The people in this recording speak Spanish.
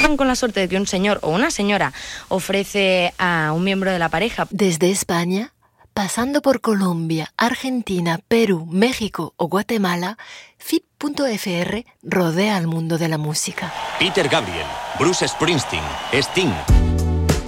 cortan con la suerte de que un señor o una señora ofrece a un miembro de la pareja. Desde España, pasando por Colombia, Argentina, Perú, México o Guatemala, FIP.fr rodea al mundo de la música. Peter Gabriel, Bruce Springsteen, Sting.